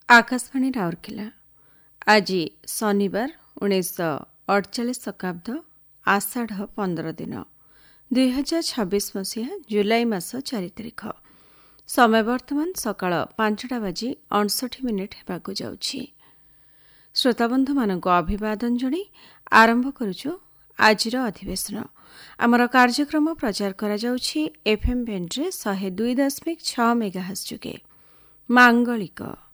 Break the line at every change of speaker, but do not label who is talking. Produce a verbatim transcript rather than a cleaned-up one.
ଆକାଶବାଣୀ ରାଉରକେଲା। ଆଜି ଶନିବାର ଉଣେଇଶହ ଅଡ଼ଚାଳିଶ ଶକାବ୍ଦ ଆଷାଢ଼ ପନ୍ଦର ଦିନ ଦୁଇ ହଜାର ଛବିଶ ମସିହା ଜୁଲାଇ ମାସ ଚାରି ତାରିଖ। ସମୟ ବର୍ତ୍ତମାନ ସକାଳ ପାଞ୍ଚଟା ବାଜି ଅଣଷଠି ମିନିଟ୍ ହେବାକୁ ଯାଉଛି। ଶ୍ରୋତାବନ୍ଧୁମାନଙ୍କୁ ଅଭିବାଦନ ଜଣାଇ ଆରମ୍ଭ କରୁଛୁ ଆଜିର ଅଧିବେଶନ। ଆମର କାର୍ଯ୍ୟକ୍ରମ ପ୍ରଚାର କରାଯାଉଛି ଏଫ୍ଏମ୍ ବ୍ୟାଣ୍ଡରେ ଶହେ ଦୁଇ ଦଶମିକ ଛଅ ମେଗାହର୍ଟ୍ଜ ଯୋଗେ। ମାଙ୍ଗଳିକ